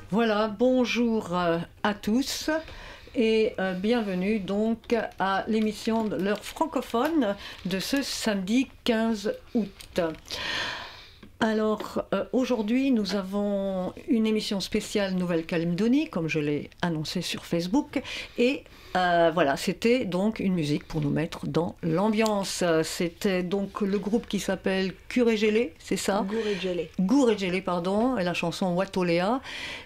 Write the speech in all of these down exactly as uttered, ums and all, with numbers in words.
Voilà, bonjour euh, à tous et euh, bienvenue donc à l'émission de l'heure francophone de ce samedi quinze août. Alors euh, aujourd'hui nous avons une émission spéciale Nouvelle-Calédonie, comme je l'ai annoncé sur Facebook, et euh, voilà, c'était donc une musique pour nous mettre dans l'ambiance. C'était donc le groupe qui s'appelle Curé Gelé, c'est ça? Gouré Gelé. Gouré Gelé, pardon, et la chanson Watoléa.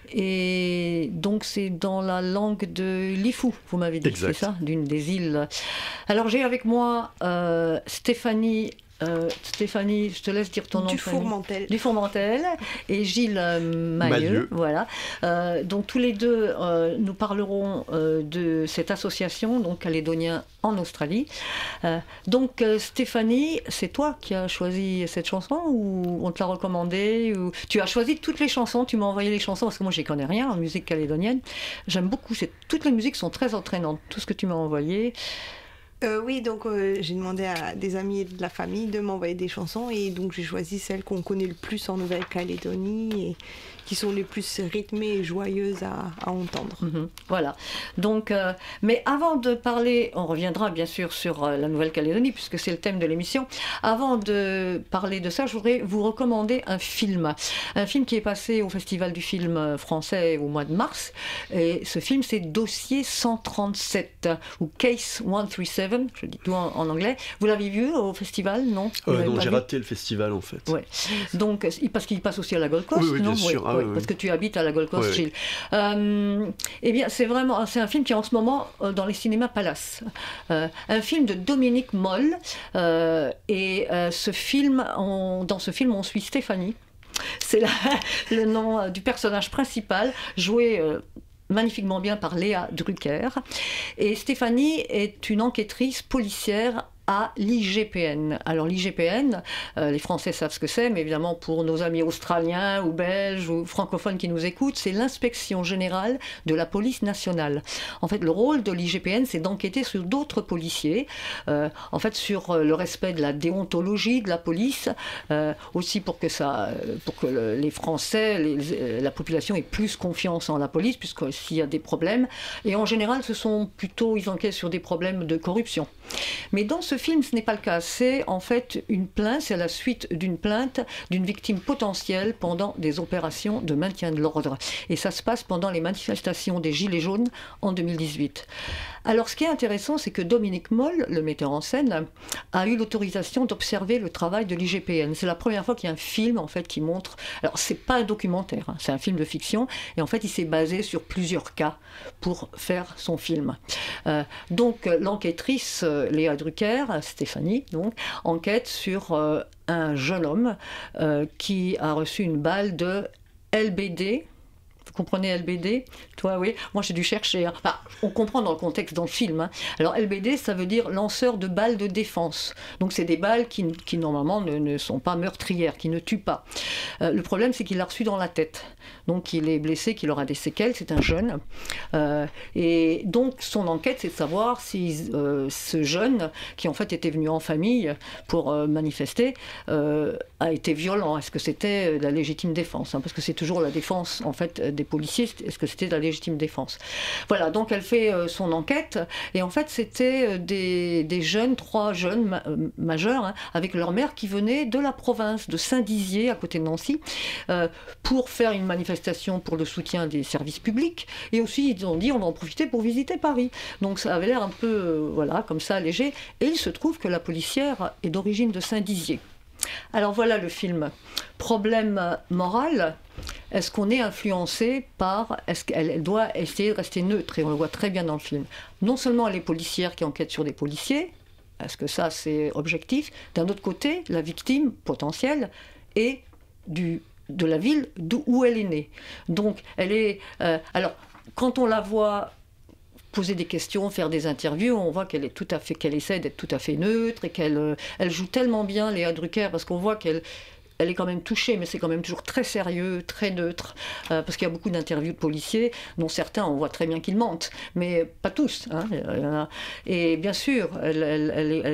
Et donc c'est dans la langue de l'Ifu, vous m'avez dit, Exact. c'est ça, d'une des îles. Alors j'ai avec moi euh, Stéphanie. Euh, Stéphanie, je te laisse dire ton nom. Du de famille. Fourmentel. Du Fourmentel et Gilles euh, Mailleux. Mailleux. Voilà. Euh, donc tous les deux, euh, nous parlerons euh, de cette association, donc calédonien en Australie. Euh, donc euh, Stéphanie, c'est toi qui as choisi cette chanson ou on te l'a recommandée ou... Tu as choisi toutes les chansons, tu m'as envoyé les chansons parce que moi j'y connais rien en musique calédonienne. J'aime beaucoup, c'est... toutes les musiques sont très entraînantes, tout ce que tu m'as envoyé. Euh, oui, donc euh, j'ai demandé à des amis et de la famille de m'envoyer des chansons et donc j'ai choisi celles qu'on connaît le plus en Nouvelle-Calédonie et qui sont les plus rythmées et joyeuses à, à entendre. Mmh, voilà. Donc, euh, mais avant de parler, on reviendra bien sûr sur euh, la Nouvelle-Calédonie puisque c'est le thème de l'émission. Avant de parler de ça, je voudrais vous recommander un film. Un film qui est passé au Festival du film français au mois de mars. Et ce film, c'est Dossier cent trente-sept ou Case cent trente-sept, je dis tout en, en anglais. Vous l'avez vu au festival, non? Vous Euh, l'avez non, pas j'ai vu raté le festival en fait. Ouais. Donc, parce qu'il passe aussi à la Gold Coast, Oui, oui, non? bien sûr. Ah, oui, oui, oui. parce que tu habites à la Gold Coast, Oui, oui. Gilles. Euh, eh bien, c'est vraiment, c'est un film qui est en ce moment euh, dans les cinémas Palace. Euh, un film de Dominique Moll. Euh, et euh, ce film, on, dans ce film, on suit Stéphanie. C'est la, le nom euh, du personnage principal, joué euh, magnifiquement bien par Léa Drucker. Et Stéphanie est une enquêtrice policière à l'I G P N. Alors l'I G P N, euh, les Français savent ce que c'est, mais évidemment pour nos amis australiens ou belges ou francophones qui nous écoutent, c'est l'inspection générale de la police nationale. En fait, le rôle de l'I G P N, c'est d'enquêter sur d'autres policiers, euh, en fait sur le respect de la déontologie de la police, euh, aussi pour que, ça, pour que le, les Français, les, la population ait plus confiance en la police, puisque s'il y a des problèmes, et en général, ce sont plutôt, ils enquêtent sur des problèmes de corruption. Mais dans ce film, ce n'est pas le cas. C'est en fait une plainte, c'est à la suite d'une plainte d'une victime potentielle pendant des opérations de maintien de l'ordre. Et ça se passe pendant les manifestations des Gilets jaunes en deux mille dix-huit. Alors ce qui est intéressant, c'est que Dominique Moll, le metteur en scène, a eu l'autorisation d'observer le travail de l'I G P N. C'est la première fois qu'il y a un film en fait qui montre... Alors c'est pas un documentaire, hein, c'est un film de fiction, et en fait il s'est basé sur plusieurs cas pour faire son film. Euh, donc l'enquêtrice euh, Léa Drucker, Stéphanie, donc, enquête sur euh, un jeune homme euh, qui a reçu une balle de L B D. Vous comprenez L B D? Toi, oui. Moi, j'ai dû chercher. Hein. Enfin, on comprend dans le contexte, dans le film. Hein. Alors, L B D, ça veut dire lanceur de balles de défense. Donc, c'est des balles qui, qui normalement, ne, ne sont pas meurtrières, qui ne tuent pas. Euh, le problème, c'est qu'il l'a reçu dans la tête. Donc, il est blessé, qu'il aura des séquelles. C'est un jeune. Euh, et donc, son enquête, c'est de savoir si euh, ce jeune, qui en fait était venu en famille pour euh, manifester, euh, a été violent. Est-ce que c'était la légitime défense, hein, parce que c'est toujours la défense, en fait, des policiers. Est-ce que c'était la légitime défense? Voilà, donc elle fait euh, son enquête. Et en fait, c'était des, des jeunes, trois jeunes ma- euh, majeurs, hein, avec leur mère qui venaient de la province de Saint-Dizier, à côté de Nancy, euh, pour faire une manifestation pour le soutien des services publics. Et aussi, ils ont dit, on va en profiter pour visiter Paris. Donc ça avait l'air un peu, euh, voilà, comme ça, léger. Et il se trouve que la policière est d'origine de Saint-Dizier. Alors voilà le film. Problème moral, est-ce qu'on est influencé par... Est-ce qu'elle doit essayer de rester neutre? Et on le voit très bien dans le film. Non seulement les policières qui enquêtent sur des policiers, est-ce que ça c'est objectif? D'un autre côté, la victime potentielle est du, de la ville d'où elle est née. Donc elle est... Euh, alors, quand on la voit... poser des questions, faire des interviews, on voit qu'elle est tout à fait, qu'elle essaie d'être tout à fait neutre et qu'elle euh, elle joue tellement bien Léa Drucker parce qu'on voit qu'elle elle est quand même touchée, mais c'est quand même toujours très sérieux, très neutre, euh, parce qu'il y a beaucoup d'interviews de policiers, dont certains, on voit très bien qu'ils mentent, mais pas tous. Hein, et bien sûr, elle, elle, elle, est, elle est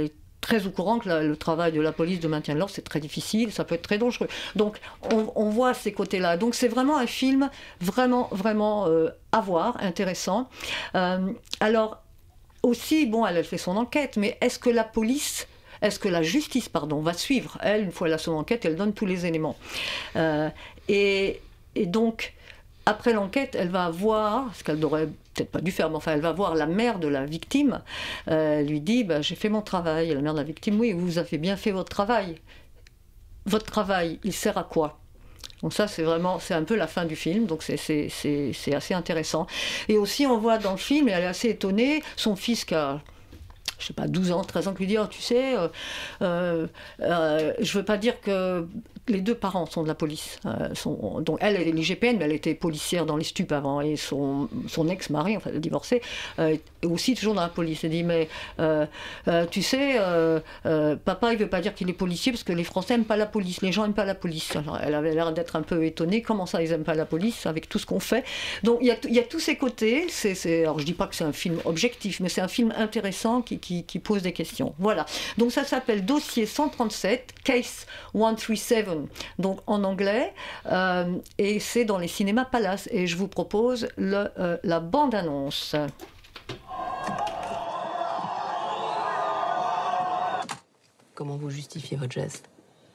très au courant que la, le travail de la police de maintien de l'ordre, c'est très difficile, ça peut être très dangereux. Donc, on, on voit ces côtés-là. Donc, c'est vraiment un film vraiment, vraiment euh, à voir, intéressant. Euh, alors, aussi, bon, elle, elle fait son enquête, mais est-ce que la police... Est-ce que la justice, pardon, va suivre? Elle, une fois elle a son enquête, elle donne tous les éléments. Euh, et, et donc, après l'enquête, elle va voir, ce qu'elle n'aurait peut-être pas dû faire, mais enfin, elle va voir la mère de la victime. Euh, elle lui dit, bah, j'ai fait mon travail. Et la mère de la victime, oui, vous avez bien fait votre travail. Votre travail, il sert à quoi? Donc ça, c'est vraiment, c'est un peu la fin du film, donc c'est, c'est, c'est, c'est assez intéressant. Et aussi, on voit dans le film, et elle est assez étonnée, son fils qui a... je sais pas, douze ans, treize ans, qui lui dit, oh, tu sais, euh, euh, euh, je veux pas dire que les deux parents sont de la police. Euh, sont, donc elle, elle est l'I G P N, mais elle était policière dans les stupes avant, et son, son ex-mari, enfin, elle est divorcée, euh, est aussi toujours dans la police. Elle dit, mais euh, euh, tu sais, euh, euh, papa, il veut pas dire qu'il est policier, parce que les Français aiment pas la police, les gens aiment pas la police. Alors, elle avait l'air d'être un peu étonnée, comment ça, ils aiment pas la police, avec tout ce qu'on fait. Donc, il y a, il y a tous ces côtés, c'est, c'est, alors je dis pas que c'est un film objectif, mais c'est un film intéressant qui, qui Qui, qui pose des questions. Voilà. Donc ça s'appelle Dossier cent trente-sept, Case cent trente-sept, donc en anglais, euh, et c'est dans les cinémas Palace. Et je vous propose le, euh, la bande-annonce. Comment vous justifiez votre geste?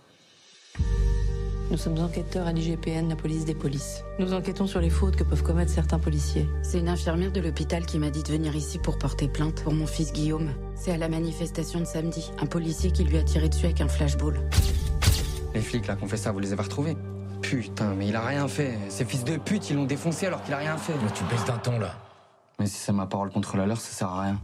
Nous sommes enquêteurs à l'I G P N, la police des polices. Nous enquêtons sur les fautes que peuvent commettre certains policiers. C'est une infirmière de l'hôpital qui m'a dit de venir ici pour porter plainte pour mon fils Guillaume. C'est à la manifestation de samedi. Un policier qui lui a tiré dessus avec un flashball. Les flics là qui ont fait ça, vous les avez retrouvés? Putain, mais il a rien fait. Ces fils de pute, ils l'ont défoncé alors qu'il a rien fait. Mais tu baisses d'un ton là. Mais si c'est ma parole contre la leur, ça sert à rien.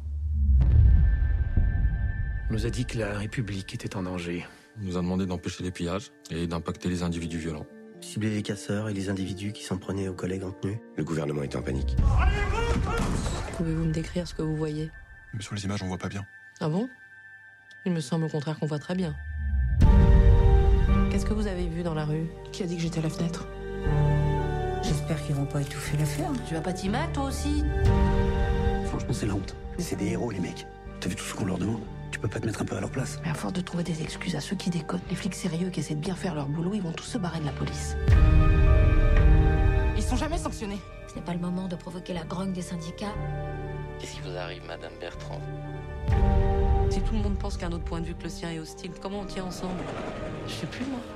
On nous a dit que la République était en danger. On nous a demandé d'empêcher les pillages et d'impacter les individus violents. Cibler les casseurs et les individus qui s'en prenaient aux collègues en tenue. Le gouvernement était en panique. Pouvez-vous me décrire ce que vous voyez? Mais sur les images, on voit pas bien. Ah bon? Il me semble au contraire qu'on voit très bien. Qu'est-ce que vous avez vu dans la rue? Qui a dit que j'étais à la fenêtre? J'espère qu'ils vont pas étouffer l'affaire. Tu vas pas t'y mettre, toi aussi? Franchement, c'est la honte. C'est des héros, les mecs. T'as vu tout ce qu'on leur demande? Tu peux pas te mettre un peu à leur place? Mais à force de trouver des excuses à ceux qui déconnent, les flics sérieux qui essaient de bien faire leur boulot, ils vont tous se barrer de la police. Ils sont jamais sanctionnés. Ce n'est pas le moment de provoquer la grogne des syndicats. Qu'est-ce qui vous arrive, Madame Bertrand? Si tout le monde pense qu'un autre point de vue que le sien est hostile, comment on tient ensemble? Je sais plus, moi.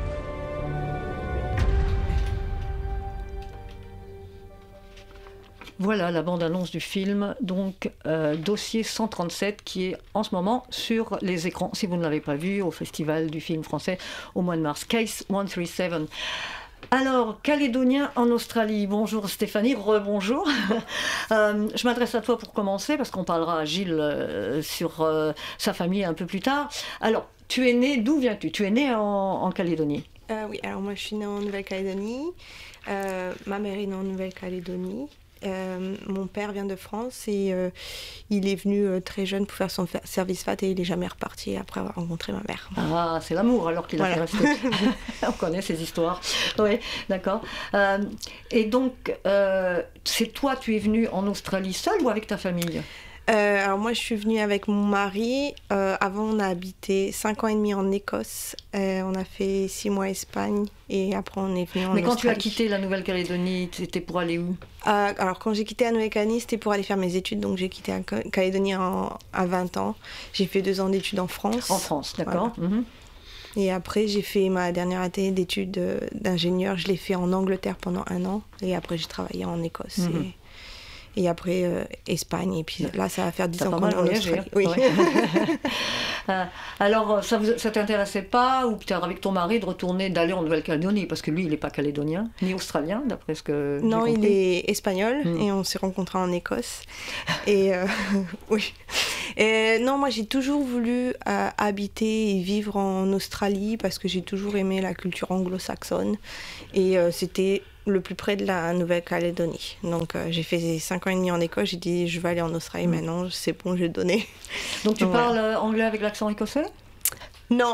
Voilà la bande-annonce du film, donc euh, Dossier cent trente-sept, qui est en ce moment sur les écrans, si vous ne l'avez pas vu, au Festival du film français au mois de mars. Case cent trente-sept. Alors, Calédonien en Australie. Bonjour Stéphanie, rebonjour. euh, je m'adresse à toi pour commencer, parce qu'on parlera à Gilles euh, sur euh, sa famille un peu plus tard. Alors, tu es né, d'où viens-tu? Tu es né en, en Calédonie? euh, Oui, alors moi je suis née en Nouvelle-Calédonie. Euh, ma mère est née en Nouvelle-Calédonie. Euh, mon père vient de France et euh, il est venu euh, très jeune pour faire son fa- service F A T et il n'est jamais reparti après avoir rencontré ma mère. Ah, c'est l'amour alors qu'il voilà. a fait rester. On connaît ces histoires. Oui, d'accord. Euh, et donc, euh, c'est toi, tu es venu en Australie seule ou avec ta famille? Euh, alors moi je suis venue avec mon mari. Euh, avant on a habité cinq ans et demi en Écosse. Euh, on a fait six mois Espagne et après on est venu en Mais quand Australie. tu as quitté la Nouvelle-Calédonie, c'était pour aller où? euh, Alors quand j'ai quitté la Nouvelle-Calédonie, c'était pour aller faire mes études. Donc j'ai quitté la Calédonie en, à vingt ans. J'ai fait deux ans d'études en France. En France, d'accord. Voilà. Mm-hmm. Et après j'ai fait ma dernière année d'études d'ingénieur. Je l'ai fait en Angleterre pendant un an. Et après j'ai travaillé en Écosse. Mm-hmm. Et... Et après, euh, Espagne. Et puis là, ça va faire dix ans qu'on est en Australie. Oui. Ouais. euh, alors, ça ne t'intéressait pas, ou peut-être avec ton mari, de retourner, d'aller en Nouvelle-Calédonie? Parce que lui, il n'est pas calédonien, ni australien, d'après ce que non, j'ai compris. Il est espagnol, mm. et on s'est rencontrés en Écosse. Et euh, oui. Et, non, moi, j'ai toujours voulu euh, habiter et vivre en Australie, parce que j'ai toujours aimé la culture anglo-saxonne. Et euh, c'était le plus près de la Nouvelle-Calédonie. Donc euh, j'ai fait cinq ans et demi en Écosse, j'ai dit je vais aller en Australie mmh. maintenant, c'est bon, j'ai donné. Donc tu Donc, parles voilà. anglais avec l'accent écossais? Non.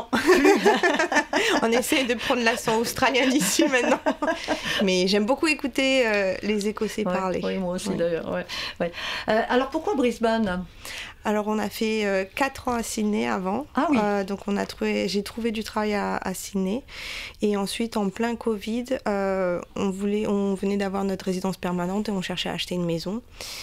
On essaie de prendre l'accent australien d'ici maintenant. Mais j'aime beaucoup écouter euh, les Écossais ouais, parler. Oui, moi aussi ouais. d'ailleurs. Ouais, ouais. Euh, alors pourquoi Brisbane ? Alors on a fait euh, quatre ans à Sydney avant. Ah oui. Euh, donc on a trouvé, j'ai trouvé du travail à, à Sydney. Et ensuite en plein Covid, euh, on voulait, on venait d'avoir notre résidence permanente et on cherchait à acheter une maison.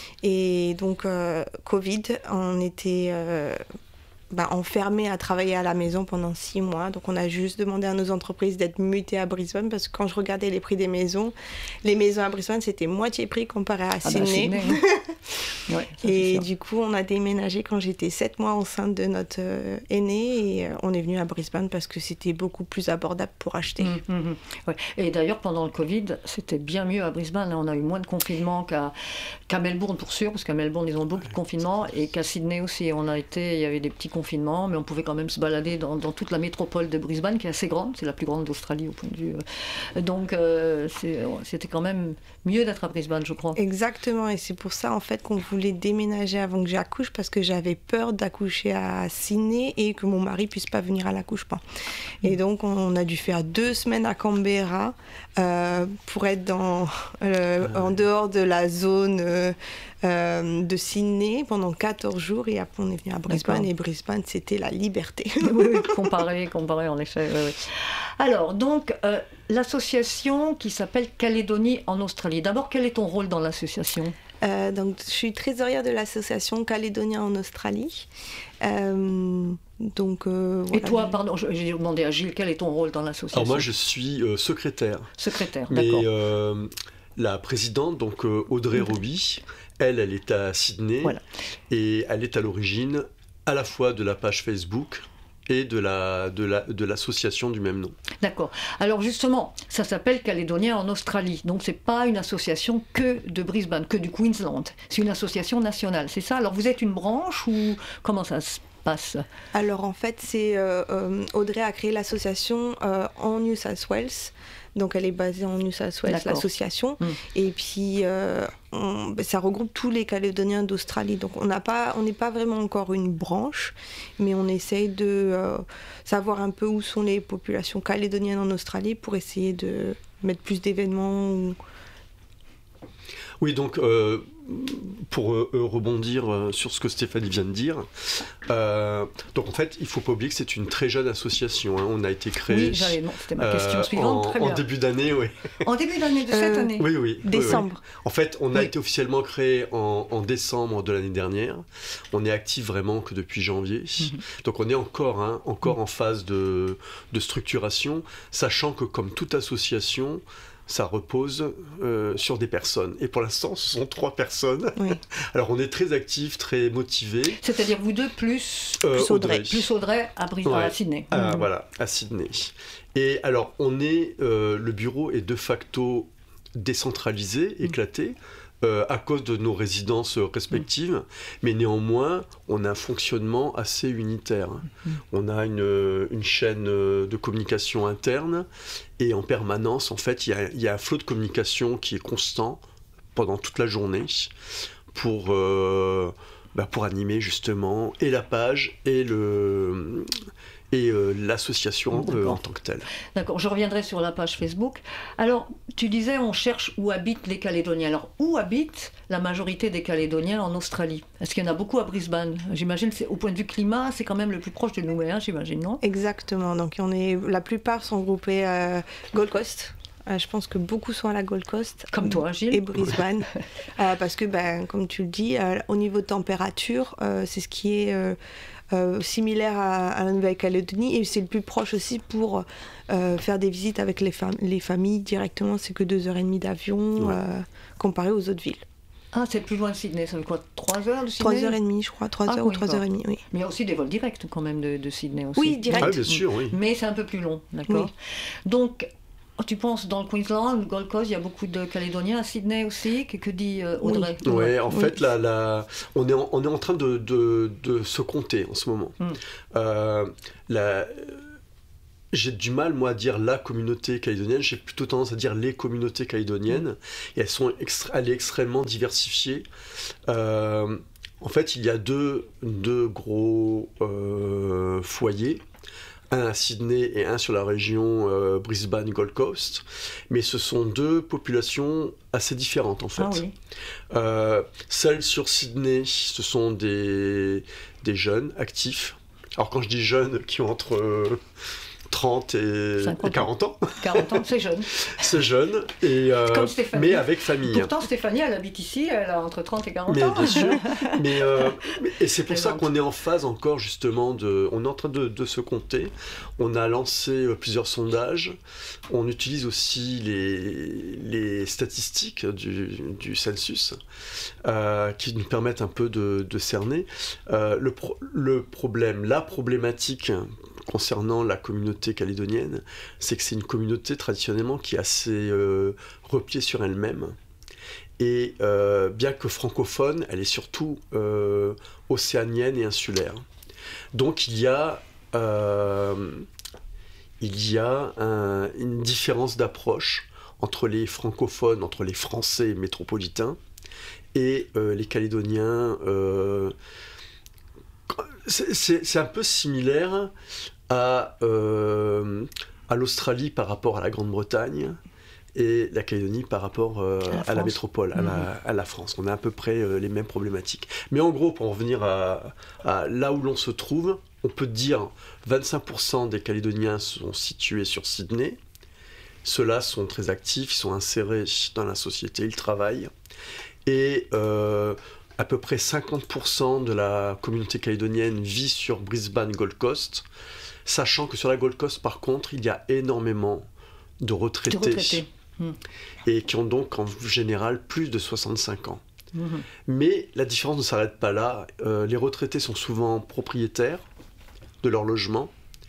Et donc euh, Covid, on était euh, bah, enfermés à travailler à la maison pendant six mois. Donc on a juste demandé à nos entreprises d'être mutées à Brisbane parce que quand je regardais les prix des maisons, les maisons à Brisbane c'était moitié prix comparé à ah Sydney. Bah, Sydney oui. Ouais, ça, et du coup, on a déménagé quand j'étais sept mois enceinte de notre euh, aîné et euh, on est venu à Brisbane parce que c'était beaucoup plus abordable pour acheter. Mmh, mmh, ouais. Et d'ailleurs, pendant le Covid, c'était bien mieux à Brisbane. On a eu moins de confinement qu'à, qu'à Melbourne pour sûr, parce qu'à Melbourne, ils ont beaucoup de confinements et qu'à Sydney aussi. On a été, il y avait des petits confinements, mais on pouvait quand même se balader dans, dans toute la métropole de Brisbane, qui est assez grande. C'est la plus grande d'Australie au point de vue. Euh, donc, euh, c'est, c'était quand même mieux d'être à Brisbane, je crois. Exactement, et c'est pour ça en fait qu'on voulait déménager avant que j'accouche parce que j'avais peur d'accoucher à Sydney et que mon mari puisse pas venir à l'accouchement. Et donc on a dû faire deux semaines à Canberra euh, pour être dans, euh, en dehors de la zone euh, euh, de Sydney pendant quatorze jours et après on est venu à Brisbane. D'accord. Et Brisbane c'était la liberté. Oui, oui, comparé, comparé en effet. Oui, oui. Alors donc euh, l'association qui s'appelle Calédonie en Australie. D'abord, quel est ton rôle dans l'association ? Euh, donc, je suis trésorière de l'association Calédonie en Australie. Euh, donc, euh, Et voilà. toi, pardon, j'ai demandé à Gilles, quel est ton rôle dans l'association ? Alors moi, je suis euh, secrétaire. Secrétaire, mais, d'accord. Mais euh, la présidente, donc euh, Audrey mmh. Roby, elle, elle est à Sydney. Voilà. Et elle est à l'origine à la fois de la page Facebook et de, la, de, la, de l'association du même nom. D'accord. Alors justement, ça s'appelle Calédonien en Australie. Donc c'est pas une association que de Brisbane, que du Queensland. C'est une association nationale, c'est ça ? Alors vous êtes une branche ou comment ça se passe ? Alors en fait, c'est euh, euh, Audrey a créé l'association euh, en New South Wales. Donc elle est basée en New South Wales, D'accord. l'association. Mmh. Et puis euh, on, ça regroupe tous les Calédoniens d'Australie. Donc on n'a pas, on n'est pas vraiment encore une branche, mais on essaye de euh, savoir un peu où sont les populations calédoniennes en Australie pour essayer de mettre plus d'événements. Ou... Oui, donc euh, pour euh, rebondir euh, sur ce que Stéphanie vient de dire, euh, donc en fait, il ne faut pas oublier que c'est une très jeune association. Hein. On a été créé. Oui, j'allais, non, c'était ma question euh, suivante. En, Très bien. en début d'année, oui. En début d'année de cette euh, année. Oui, oui. Décembre. Oui, oui. En fait, on a oui. été officiellement créé en, en décembre de l'année dernière. On est actif vraiment que depuis janvier. Mm-hmm. Donc on est encore, hein, encore mm-hmm. en phase de, de structuration, sachant que comme toute association, ça repose euh, sur des personnes. Et pour l'instant, ce sont trois personnes. Oui. Alors, on est très actifs, très motivés. C'est-à-dire vous deux plus, euh, plus Audrey. Audrey. Plus Audrey à, Bris- ouais. à Sydney. Ah, mmh. Voilà, à Sydney. Et alors, on est, euh, le bureau est de facto décentralisé, éclaté, mmh. euh, à cause de nos résidences respectives. Mmh. Mais néanmoins, on a un fonctionnement assez unitaire. Mmh. On a une, une chaîne de communication interne. Et en permanence, en fait, il y a, il y a un flot de communication qui est constant pendant toute la journée pour, euh, bah pour animer justement et la page et, le, et euh, l'association euh, en tant que telle. D'accord, je reviendrai sur la page Facebook. Alors, tu disais, on cherche où habitent les Calédoniens. Alors, où habitent la majorité des Calédoniens en Australie ? Est-ce qu'il y en a beaucoup à Brisbane ? J'imagine, c'est, au point de vue climat, c'est quand même le plus proche de nous, hein, j'imagine, non ? Exactement, donc on est, la plupart sont groupés à Gold Coast. Euh, je pense que beaucoup sont à la Gold Coast. Comme toi, Gilles. Et Brisbane. euh, parce que, ben, comme tu le dis, euh, au niveau de température, euh, c'est ce qui est euh, euh, similaire à, à la Nouvelle-Calédonie. Et c'est le plus proche aussi pour euh, faire des visites avec les, fam- les familles directement. C'est que deux heures et demie d'avion ouais. euh, comparé aux autres villes. Ah, c'est plus loin de Sydney, ça veut quoi ? Trois heures de Sydney ? Trois heures et demie, je crois. Trois ah, heures oui, ou trois heures et demie, oui. Mais il y a aussi des vols directs quand même de, de Sydney aussi. Oui, direct. Ah, bien sûr, oui. Mais c'est un peu plus long, d'accord ? Oui. Donc, tu penses dans le Queensland, le Gold Coast, il y a beaucoup de Calédoniens à Sydney aussi. Que, que dit euh, Audrey ? Oui, ouais, en oui. fait, là, là, on, est en, on est en train de, de, de se compter en ce moment. Mm. Euh, la... J'ai du mal, moi, à dire la communauté calédonienne. J'ai plutôt tendance à dire les communautés calédoniennes. Mmh. Et elles sont extra- elles sont extrêmement diversifiées. Euh, en fait, il y a deux, deux gros euh, foyers. un à Sydney et un sur la région euh, Brisbane-Gold Coast, mais ce sont deux populations assez différentes en fait. Ah oui. Euh, celles sur Sydney, ce sont des, des jeunes actifs. Alors quand je dis jeunes, qui ont entre euh, trente et, et quarante ans. quarante ans, c'est jeune. C'est jeune, et, euh, Comme Stéphanie. mais avec famille. Pourtant, Stéphanie, elle habite ici, elle a entre trente et quarante mais, ans. Bien sûr. mais, euh, et c'est pour ça qu'on est en phase encore, justement, de, on est en train de, de se compter. On a lancé plusieurs sondages. On utilise aussi les, les statistiques du, du census euh, qui nous permettent un peu de, de cerner. Euh, le, pro, le problème, la problématique concernant la communauté calédonienne, c'est que c'est une communauté traditionnellement qui est assez euh, repliée sur elle-même. Et euh, bien que francophone, elle est surtout euh, océanienne et insulaire. Donc il y a, euh, il y a un, une différence d'approche entre les francophones, entre les Français métropolitains et euh, les Calédoniens. Euh, c'est, c'est, c'est un peu similaire à, euh, à l'Australie par rapport à la Grande-Bretagne et la Calédonie par rapport euh, à, la à la métropole, à, mmh. la, à la France. On a à peu près euh, les mêmes problématiques. Mais en gros, pour en venir à, à là où l'on se trouve, on peut dire vingt-cinq pour cent des Calédoniens sont situés sur Sydney. Ceux-là sont très actifs, ils sont insérés dans la société, ils travaillent. Et euh, à peu près cinquante pour cent de la communauté calédonienne vit sur Brisbane Gold Coast, sachant que sur la Gold Coast, par contre, il y a énormément de retraités, de retraités. Mmh. Et qui ont donc en général plus de soixante-cinq ans. Mmh. Mais la différence ne s'arrête pas là. Euh, les retraités sont souvent propriétaires de leur logement.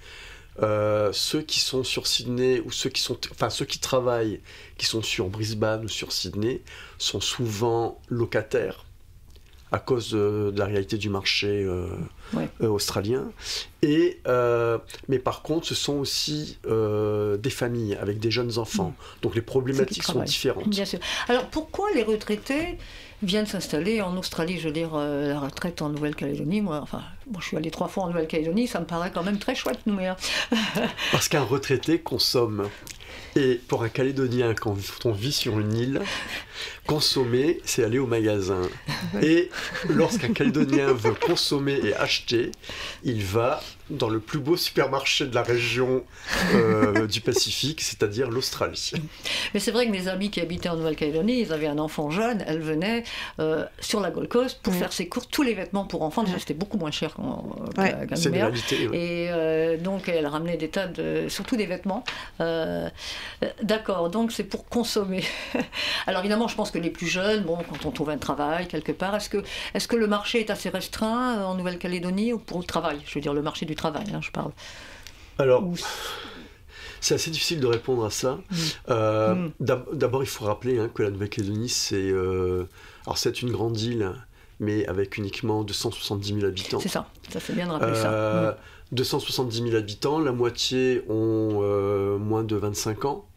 Euh, ceux qui sont sur Sydney ou ceux qui sont, enfin ceux qui travaillent, qui sont sur Brisbane ou sur Sydney, sont souvent locataires à cause de, de la réalité du marché euh, ouais. euh, australien. Et, euh, mais par contre, ce sont aussi euh, des familles avec des jeunes enfants. Mmh. Donc les problématiques sont différentes. Bien sûr. Alors pourquoi les retraités viennent s'installer en Australie? Je veux dire, euh, la retraite en Nouvelle-Calédonie, moi, enfin, moi je suis allée trois fois en Nouvelle-Calédonie, ça me paraît quand même très chouette, nous. Mais... Parce qu'un retraité consomme. Et pour un Calédonien, quand on vit sur une île, consommer, c'est aller au magasin. Et lorsqu'un Calédonien veut consommer et acheter, il va dans le plus beau supermarché de la région euh, du Pacifique, c'est-à-dire l'Australie. Mais c'est vrai que mes amis qui habitaient en Nouvelle-Calédonie, ils avaient un enfant jeune, elle venait euh, sur la Gold Coast pour mmh. faire ses cours, tous les vêtements pour enfants, déjà c'était beaucoup moins cher qu'en ouais, qu'à c'est une réalité, ouais. Et euh, donc elle ramenait des tas de, surtout des vêtements. Euh, d'accord, donc c'est pour consommer. Alors évidemment, je pense que les plus jeunes, bon, quand on trouve un travail quelque part, est-ce que, est-ce que le marché est assez restreint en Nouvelle-Calédonie pour le travail? Je veux dire le marché du travail, hein, je parle. Alors, Ou... c'est assez difficile de répondre à ça. Mmh. Euh, mmh. D'abord, il faut rappeler hein, que la Nouvelle-Calédonie, c'est, euh, alors c'est une grande île, mais avec uniquement deux cent soixante-dix mille habitants. C'est ça, ça fait bien de rappeler euh, ça. Mmh. deux cent soixante-dix mille habitants, la moitié ont euh, moins de vingt-cinq ans.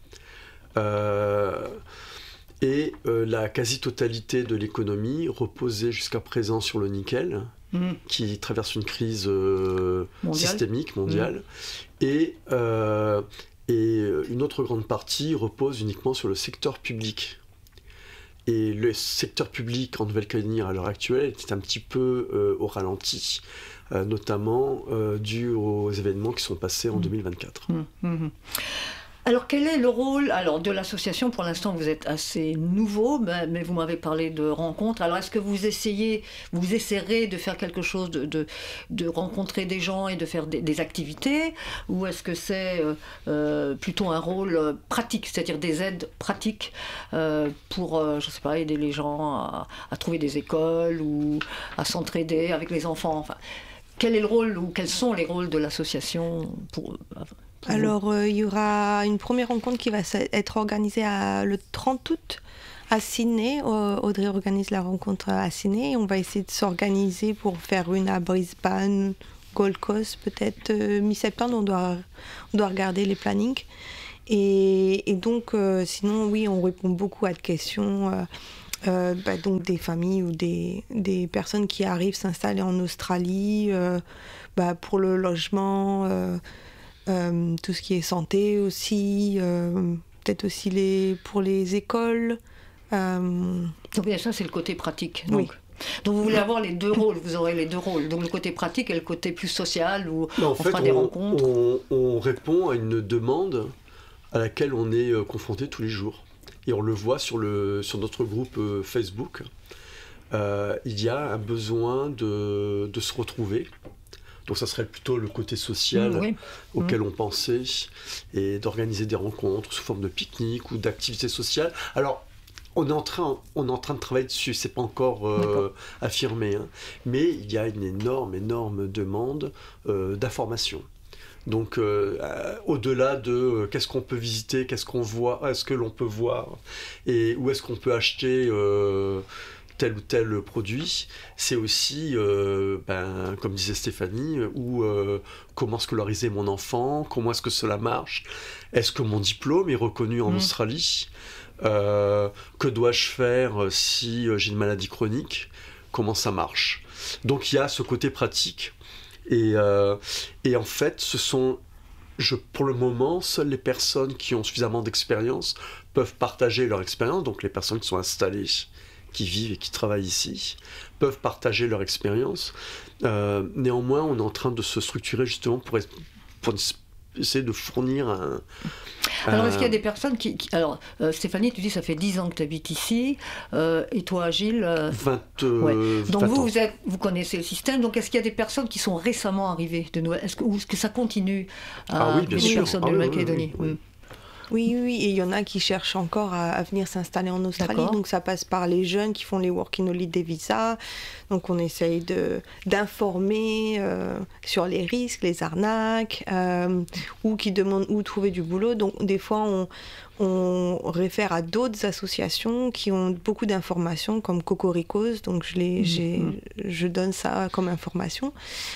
Euh, et euh, la quasi-totalité de l'économie reposait jusqu'à présent sur le nickel, mmh. qui traverse une crise euh, mondiale. systémique mondiale, mmh. et, euh, et une autre grande partie repose uniquement sur le secteur public. Et le secteur public en Nouvelle-Calédonie à l'heure actuelle est un petit peu euh, au ralenti, euh, notamment euh, dû aux événements qui sont passés en mmh. deux mille vingt-quatre. Mmh. Mmh. Alors, quel est le rôle alors, de l'association? Pour l'instant, vous êtes assez nouveau, mais vous m'avez parlé de rencontres. Alors, est-ce que vous essayez, vous essayerez de faire quelque chose, de, de, de rencontrer des gens et de faire des, des activités? Ou est-ce que c'est euh, euh, plutôt un rôle pratique, c'est-à-dire des aides pratiques euh, pour, euh, je ne sais pas, aider les gens à, à trouver des écoles ou à s'entraider avec les enfants? Enfin, quel est le rôle ou quels sont les rôles de l'association pour... Alors, euh, il y aura une première rencontre qui va être organisée à, le trente août à Sydney. Euh, Audrey organise la rencontre à Sydney. On va essayer de s'organiser pour faire une à Brisbane, Gold Coast, peut-être euh, mi-septembre. On doit, on doit regarder les plannings. Et, et donc, euh, sinon, oui, on répond beaucoup à des questions. Euh, euh, bah, donc, des familles ou des, des personnes qui arrivent s'installer en Australie euh, bah, pour le logement. Euh, euh, tout ce qui est santé aussi, euh, peut-être aussi les, pour les écoles. Euh... Donc bien ça c'est le côté pratique. Donc. Oui. Donc vous voulez avoir les deux rôles, vous aurez les deux rôles. Donc le côté pratique et le côté plus social où non, en on fait, fera des on, rencontres. On, on répond à une demande à laquelle on est confronté tous les jours. Et on le voit sur, le, sur notre groupe Facebook. Euh, il y a un besoin de, de se retrouver. Donc ça serait plutôt le côté social mmh, oui. auquel mmh. on pensait, et d'organiser des rencontres sous forme de pique-nique ou d'activités sociales. Alors, on est en train, on est en train de travailler dessus, c'est pas encore euh, affirmé, hein. Mais il y a une énorme, énorme demande euh, d'information. Donc, euh, euh, au-delà de euh, qu'est-ce qu'on peut visiter, qu'est-ce qu'on voit, est-ce que l'on peut voir, et où est-ce qu'on peut acheter euh, tel ou tel produit, c'est aussi, euh, ben, comme disait Stéphanie, où, euh, comment scolariser mon enfant, comment est-ce que cela marche, est-ce que mon diplôme est reconnu en mmh. Australie, euh, que dois-je faire si j'ai une maladie chronique, comment ça marche. Donc il y a ce côté pratique. Et, euh, et en fait, ce sont, je, pour le moment, seules les personnes qui ont suffisamment d'expérience peuvent partager leur expérience. Donc les personnes qui sont installées, qui vivent et qui travaillent ici, peuvent partager leur expérience. Euh, néanmoins, on est en train de se structurer justement pour, pour essayer de fournir un... Alors, est-ce qu'il y a des personnes qui... qui... Alors, euh, Stéphanie, tu dis ça fait dix ans que tu habites ici, euh, et toi, Gilles... Euh... vingt, euh, ouais. Donc, vingt vous, ans. vous, êtes, vous connaissez le système, donc est-ce qu'il y a des personnes qui sont récemment arrivées de Nouvelle... Est-ce que, ou est-ce que ça continue à ah, oui, bien des sûr. personnes ah, de oui, Nouvelle-Calédonie oui, oui, oui. mmh. Oui, oui, et il y en a qui cherchent encore à, à venir s'installer en Australie. D'accord. Donc ça passe par les jeunes qui font les Working Holiday Visa. Donc on essaye de, d'informer euh, sur les risques, les arnaques, euh, ou qui demandent où trouver du boulot. Donc des fois on, on réfère à d'autres associations qui ont beaucoup d'informations, comme Cocoricos. Donc je, les, j'ai, je donne ça comme information.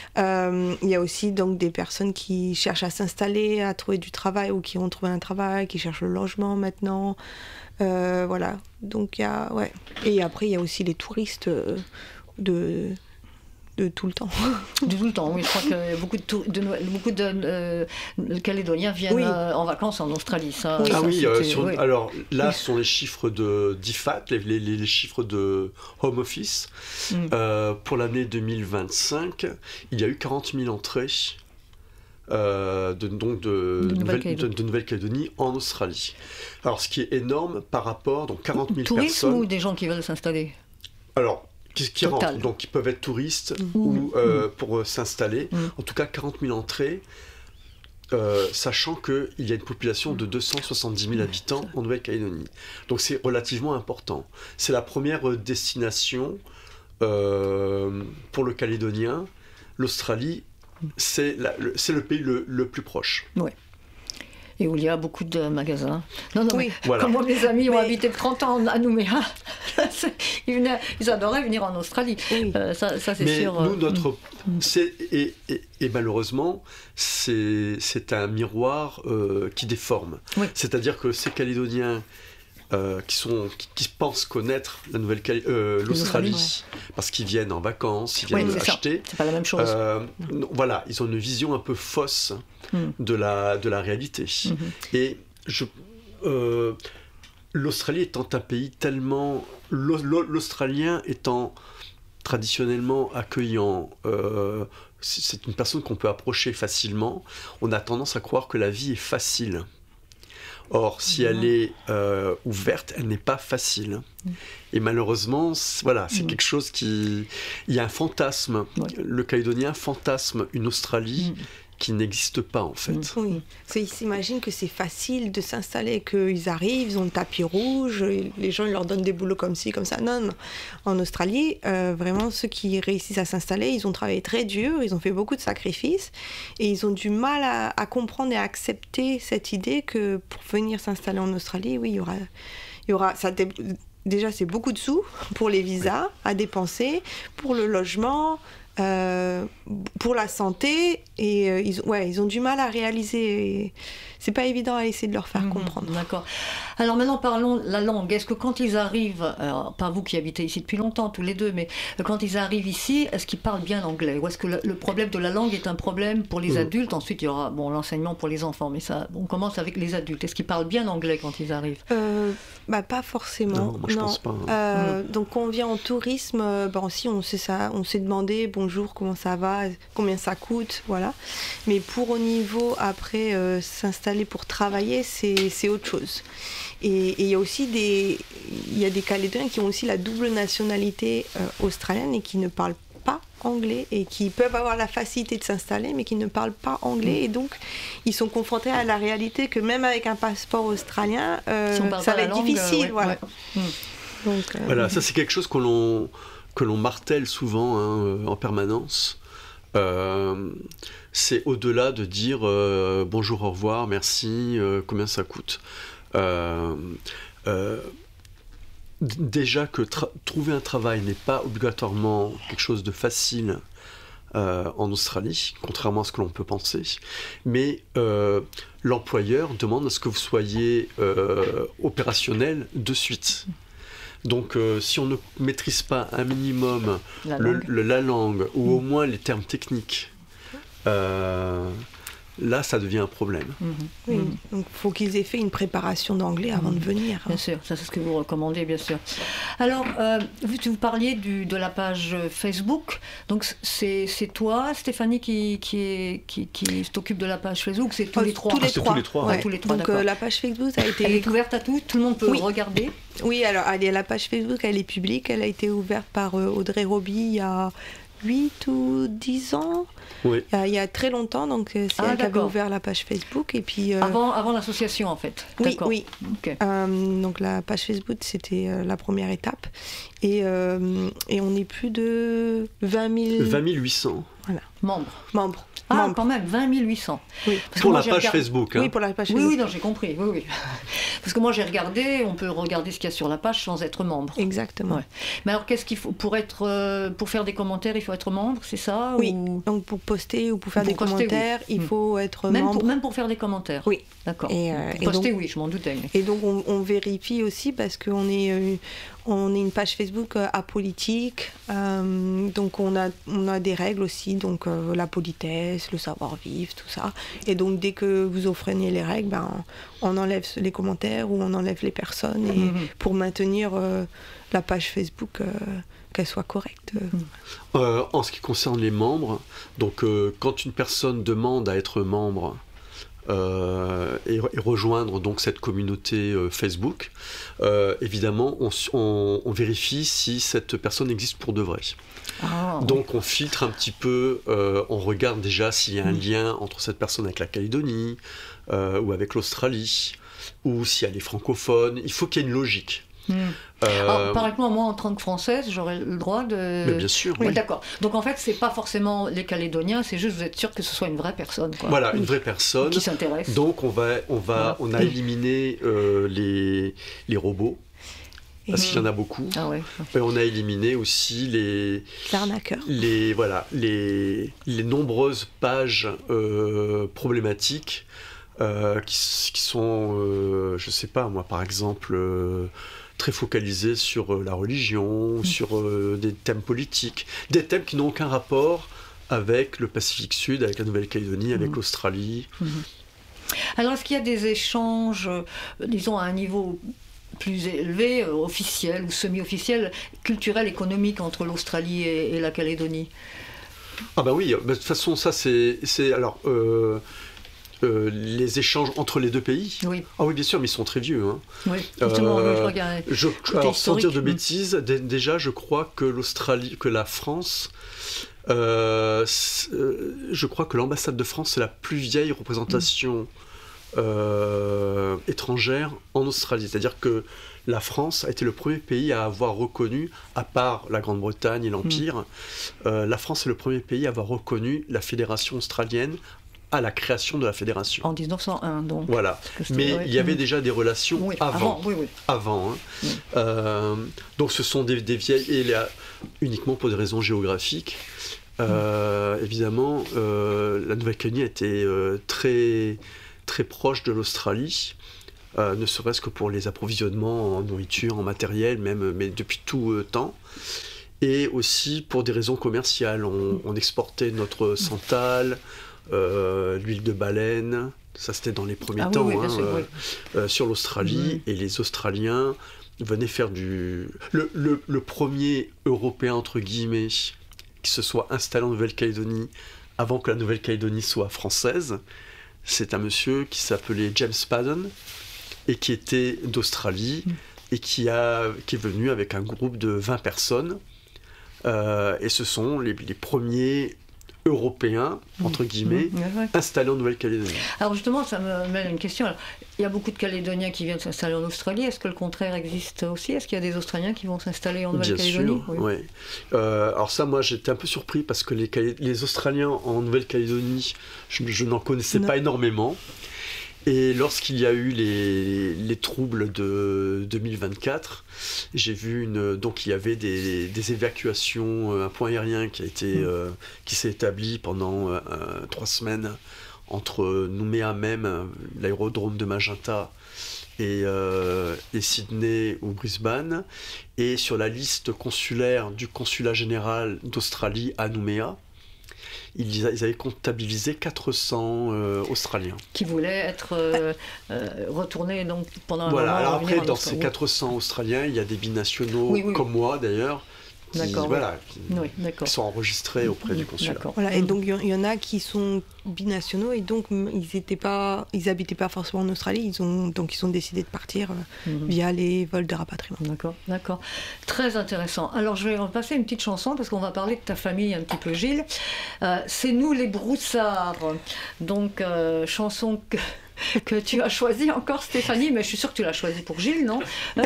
Euh, il y a aussi donc des personnes qui cherchent à s'installer, à trouver du travail, ou qui ont trouvé un travail, qui cherchent le logement maintenant. Euh, voilà. Donc il y a, ouais. Et après il y a aussi les touristes euh, de de tout le temps. De tout le temps, oui. Je crois que beaucoup de, tour... de, beaucoup de euh, Calédoniens viennent oui. euh, en vacances en Australie. Ça, oui. ça, ah oui, euh, sur... oui, alors là, oui. ce sont les chiffres de d'I F A T, les, les, les chiffres de Home Office. Mm. Euh, pour l'année deux mille vingt-cinq, il y a eu quarante mille entrées euh, de, donc de, de, Nouvelle-Calédonie. De, de Nouvelle-Calédonie en Australie. Alors, ce qui est énorme par rapport, donc quarante mille Tourisme personnes... ou des gens qui veulent s'installer? Alors, qui, qui rentrent, donc ils peuvent être touristes mmh. ou euh, pour euh, s'installer. Mmh. En tout cas, quarante mille entrées, euh, sachant qu'il y a une population de deux cent soixante-dix mille habitants en Nouvelle-Calédonie. Donc c'est relativement important. C'est la première destination euh, pour le Calédonien. L'Australie, c'est, la, le, c'est le pays le, le plus proche. Oui. Et où il y a beaucoup de magasins. Non, non, oui. mais voilà. Comme moi, mes amis ont mais... habité trente ans à Nouméa, ils, venaient, ils adoraient venir en Australie. Oui. Euh, ça, ça, c'est mais sûr. Nous, notre, c'est, et, et, et malheureusement, c'est, c'est un miroir euh, qui déforme. Oui. C'est-à-dire que ces Calédoniens euh, qui, sont, qui, qui pensent connaître la Nouvelle euh, l'Australie, ouais. parce qu'ils viennent en vacances, ils viennent oui, c'est acheter. Ça. C'est pas la même chose. Euh, non, voilà, ils ont une vision un peu fausse mm. de, la, de la réalité. Mm-hmm. Et je, euh, l'Australie étant un pays tellement... L'Australien étant traditionnellement accueillant, euh, c'est une personne qu'on peut approcher facilement, on a tendance à croire que la vie est facile. Or, si mmh. elle est euh, ouverte, elle n'est pas facile. Mmh. Et malheureusement, c'est, voilà, c'est mmh. quelque chose qui... Il y a un fantasme. Ouais. Le Calédonien fantasme une Australie mmh. qui n'existe pas, en fait. Mmh. Oui. C'est, ils s'imaginent que c'est facile de s'installer, qu'ils arrivent, ils ont le tapis rouge, les gens ils leur donnent des boulots comme ci, comme ça. Non, non. En Australie, euh, vraiment, ceux qui réussissent à s'installer, ils ont travaillé très dur, ils ont fait beaucoup de sacrifices, et ils ont du mal à, à comprendre et à accepter cette idée que pour venir s'installer en Australie, oui, il y aura... Il y aura ça dé... Déjà, c'est beaucoup de sous pour les visas à dépenser, pour le logement, euh, pour la santé, et euh, ils, ouais, ils ont du mal à réaliser. Et c'est pas évident à essayer de leur faire mmh, comprendre. D'accord. Alors maintenant, parlons de la langue. Est-ce que quand ils arrivent, alors, pas vous qui habitez ici depuis longtemps, tous les deux, mais quand ils arrivent ici, est-ce qu'ils parlent bien l'anglais? Ou est-ce que le, le problème de la langue est un problème pour les mmh. adultes? Ensuite, il y aura bon, l'enseignement pour les enfants, mais ça, on commence avec les adultes. Est-ce qu'ils parlent bien anglais quand ils arrivent? euh, bah, Pas forcément. Non, moi je non. pense pas. Hein. Euh, mmh. Donc quand on vient en tourisme, bah, aussi on s'est, ça, on s'est demandé bonjour, comment ça va, combien ça coûte, voilà. Mais pour au niveau, après, euh, s'installer pour travailler, c'est, c'est autre chose. Et il y a aussi des, il y a des Calédoniens qui ont aussi la double nationalité euh, australienne et qui ne parlent pas anglais et qui peuvent avoir la facilité de s'installer mais qui ne parlent pas anglais, et donc ils sont confrontés à la réalité que même avec un passeport australien, euh, si ça va être langue, difficile. Euh, ouais, voilà. Ouais. Donc, euh, voilà, ça c'est quelque chose que l'on, que l'on martèle souvent hein, en permanence. Euh, c'est au-delà de dire euh, bonjour, au revoir, merci, euh, combien ça coûte. Euh, euh, d- déjà que tra- trouver un travail n'est pas obligatoirement quelque chose de facile euh, en Australie, contrairement à ce que l'on peut penser, mais euh, l'employeur demande à ce que vous soyez euh, opérationnel de suite. Donc, euh, si on ne maîtrise pas un minimum la le, langue, le, la langue ou mmh. au moins les termes techniques, euh, là, ça devient un problème. Mmh. Oui, mmh. donc il faut qu'ils aient fait une préparation d'anglais avant mmh. de venir. Bien sûr, ça c'est ce que vous recommandez, bien sûr. Alors, euh, vous, vous parliez du, de la page Facebook. Donc, c'est, c'est toi, Stéphanie, qui, qui, est, qui, qui s'occupe de la page Facebook. C'est tous oh, les trois. Tous les ah, trois. Tous les trois. Ouais. Ouais, tous les trois. Donc, euh, la page Facebook a été. Elle est ouverte à tous. Tout le monde peut oui. regarder. Oui, alors la page Facebook, elle est publique. Elle a été ouverte par euh, Audrey Roby il y a huit ou dix ans. Oui. Il, y a, il y a très longtemps, donc c'est ah, elle qui avait ouvert la page Facebook. Et puis, euh... avant, avant l'association, en fait. Oui, d'accord. oui. Okay. Euh, donc la page Facebook, c'était euh, la première étape. Et, euh, et on est plus de vingt mille... vingt mille huit cents. Voilà. Membres. Membres. Ah, Membres. Quand même, vingt mille huit cents. Oui. Pour la page regardé... Facebook. Hein. Oui, pour la page Facebook. Oui, oui, non, j'ai compris. Oui, oui. Parce que moi, j'ai regardé, on peut regarder ce qu'il y a sur la page sans être membre. Exactement. Ouais. Mais alors, qu'est-ce qu'il faut pour être, euh, pour faire des commentaires, il faut être membre, c'est ça? Oui. Ou... Donc pour poster ou pour faire pour des poster, commentaires, oui. il faut être même membre. Pour, même pour faire des commentaires. Oui. D'accord. Et, euh, pour poster, et donc, oui, je m'en doutais. Mais... Et donc, on, on vérifie aussi parce qu'on est, euh, on est une page Facebook euh, apolitique. Euh, donc, on a, on a des règles aussi, donc euh, la politesse, le savoir-vivre, tout ça. Et donc, dès que vous offrenez les règles, ben, on enlève les commentaires ou on enlève les personnes et mm-hmm. pour maintenir euh, la page Facebook. Euh, qu'elle soit correcte. Euh, en ce qui concerne les membres, donc euh, quand une personne demande à être membre euh, et, et rejoindre donc cette communauté euh, Facebook, euh, évidemment on, on, on vérifie si cette personne existe pour de vrai. Ah, donc on filtre un petit peu, euh, on regarde déjà s'il y a un lien entre cette personne avec la Calédonie euh, ou avec l'Australie, ou si elle est francophone. Il faut qu'il y ait une logique. Mmh. Euh... Alors, par exemple, moi en tant que Française, j'aurais le droit de. Mais bien sûr. Oui, oui. D'accord. Donc en fait, c'est pas forcément les Calédoniens, c'est juste vous êtes sûr que ce soit une vraie personne. Quoi. Voilà, une vraie personne. Qui s'intéresse. Donc on va, on va, voilà. on a éliminé euh, les les robots. Parce qu'il y en a beaucoup. Ah ouais. Et on a éliminé aussi les l'arnaqueur. Les voilà, les les nombreuses pages euh, problématiques euh, qui, qui sont, euh, je sais pas moi, par exemple. Euh, très focalisé sur euh, la religion, mmh. sur euh, des thèmes politiques, des thèmes qui n'ont aucun rapport avec le Pacifique Sud, avec la Nouvelle-Calédonie, avec mmh. l'Australie. Mmh. Alors, est-ce qu'il y a des échanges, euh, disons, à un niveau plus élevé, euh, officiel ou semi-officiel, culturel, économique, entre l'Australie et, et la Calédonie? Ah bah oui, bah, de toute façon, ça c'est... c'est alors... Euh, Euh, les échanges entre les deux pays. Oui. Ah oui, bien sûr, mais ils sont très vieux. Hein. Oui, justement, euh, je regarde. Je, alors, sans dire de bêtises, d- déjà, je crois que l'Australie, que la France, euh, je crois que l'ambassade de France, c'est la plus vieille représentation mmh. euh, étrangère en Australie. C'est-à-dire que la France a été le premier pays à avoir reconnu, à part la Grande-Bretagne et l'Empire, mmh. euh, la France est le premier pays à avoir reconnu la Fédération australienne à la création de la fédération. En dix-neuf cent un, donc. Voilà. Mais ouais. il y avait déjà des relations oui, avant. Avant, oui, oui. Avant, hein. oui. Euh, donc ce sont des, des vieilles... Et là, uniquement pour des raisons géographiques. Euh, mmh. Évidemment, euh, la Nouvelle-Calédonie était euh, très, très proche de l'Australie. Euh, ne serait-ce que pour les approvisionnements en nourriture, en matériel, même, mais depuis tout euh, temps. Et aussi pour des raisons commerciales. On, on exportait notre santal, euh, l'huile de baleine, ça c'était dans les premiers ah, temps, oui, oui, hein, sûr, euh, oui. euh, sur l'Australie. Mmh. Et les Australiens venaient faire du... Le, le, le premier Européen, entre guillemets, qui se soit installé en Nouvelle-Calédonie avant que la Nouvelle-Calédonie soit française, c'est un monsieur qui s'appelait James Padden et qui était d'Australie mmh. et qui, a, qui est venu avec un groupe de vingt personnes. Euh, et ce sont les, les premiers Européens, entre guillemets, mmh, mmh, ouais. installés en Nouvelle-Calédonie. Alors justement, ça me mène à une question. Alors, il y a beaucoup de Calédoniens qui viennent s'installer en Australie. Est-ce que le contraire existe aussi? Est-ce qu'il y a des Australiens qui vont s'installer en Nouvelle-Calédonie? Bien sûr, oui. Ouais. Euh, alors ça, moi, j'étais un peu surpris parce que les, les Australiens en Nouvelle-Calédonie, je, je n'en connaissais non. pas énormément. Et lorsqu'il y a eu les, les troubles de deux mille vingt-quatre, j'ai vu une, donc il y avait des, des évacuations, un point aérien qui a été, mmh. euh, qui s'est établi pendant euh, trois semaines entre Nouméa même, l'aérodrome de Magenta, et, euh, et Sydney ou Brisbane, et sur la liste consulaire du consulat général d'Australie à Nouméa. Ils avaient comptabilisé quatre cents euh, Australiens. Qui voulaient être euh, euh, retournés donc, pendant un voilà. moment. Alors après, dans ces quatre cents Australiens, il y a des binationaux, oui, oui, comme oui. moi d'ailleurs, qui, voilà, qui, oui, qui sont enregistrés auprès du consulat. Voilà, et donc il y en a qui sont binationaux et donc ils étaient pas, ils habitaient pas forcément en Australie, ils ont donc ils ont décidé de partir euh, mm-hmm. via les vols de rapatriement. D'accord, d'accord, très intéressant. Alors je vais repasser une petite chanson parce qu'on va parler de ta famille un petit peu, Gilles. Euh, c'est nous les Broussards, donc euh, chanson que que tu as choisi encore, Stéphanie, mais je suis sûre que tu l'as choisi pour Gilles, non? Non,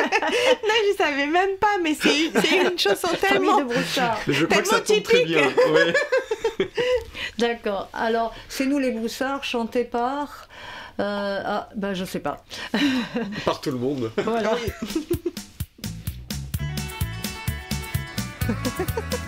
je savais même pas, mais c'est une, c'est une chanson tellement... Famille de Broussards. Mais je crois que ça tombe très bien. Ouais. D'accord. Alors, c'est nous les Broussards, chantés par... Euh, ah, ben je sais pas. Par tout le monde. Voilà.